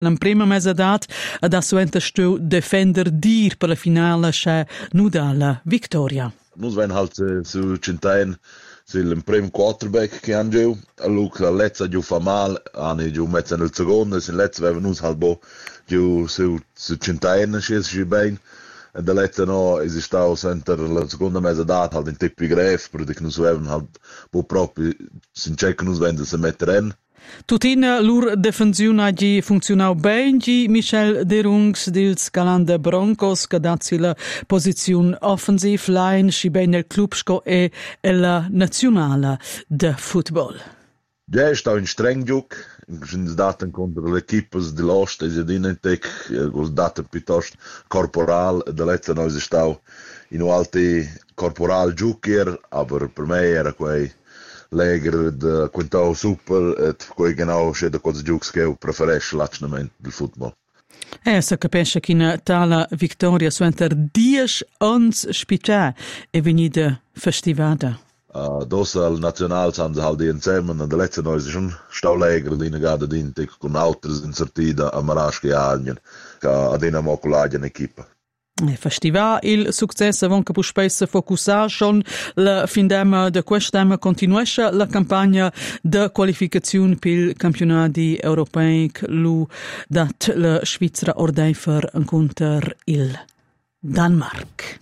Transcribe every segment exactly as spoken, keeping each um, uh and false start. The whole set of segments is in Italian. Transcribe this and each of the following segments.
La prima mezz'edat ad assuenta stu defender dir per la finale c'è nuda la vittoria. Nus ven halt uh, su Cintain sul prim quarterback che han giù, a Luca la lezza giù fa mal, hanno giù mezzo nel secondo, sin lezza aveva nus halt bo giù su su Cintain sches giù ben. E da lezza no esistava center la seconda mezz'edat halt in tippi gref, perché nus avevano halt bo proprio sin check nus vende se mettere in. Tutina lur defensione hagi funzionau ben, gi Michel Derungs dils Galanda Broncos che dazzi la posizione offensiv line sci ben nel clubsco e la nazionale de football. Ja, è stato in streng gioco, in daten contro le equipes di Lost, e di Inentec, con daten piuttosto corporal, da lezza noi è stato in alti corporal giochier, aber per me era quei Leger de quintau super, et quei genau c'è da cosa giocs che preferisce l'accenamento del football. E se capisce che in tale vittoria suenter dies ons spicè e venite festivata. Uh, dos al National san sie halt insieme, und der letzte Neu ist schon Stauleger, die negada dintig, con altres insertida a Marasche Alien, che a dina moculaglia in equipa. E festival il successo avon che puspesse focusar schon la findema de quest'anno continuesce la campagna de qualificazione per il campionati europei che lu dat la Svizzera ordeifer incontr il Danmark.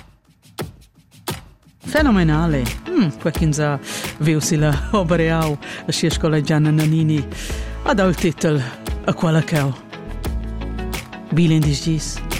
Fenomenale. Mm, Quecchina viusi la obereau a scia scola Gianna Nannini ad al titel a quella che Bilin dis gis.